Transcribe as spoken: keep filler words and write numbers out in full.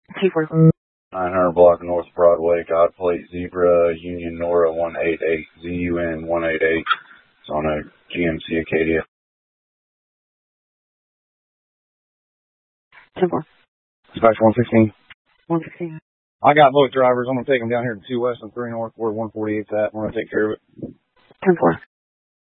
two four. nine hundred block of North Broadway, God Plate Zebra, Union Nora one eight eight, Z U N one eight eight. It's on a G M C Acadia. ten four. Dispatch one sixteen. one sixteen. I got both drivers. I'm going to take them down here to two West and three North where one forty-eight's at. I'm going to take care of it. ten four.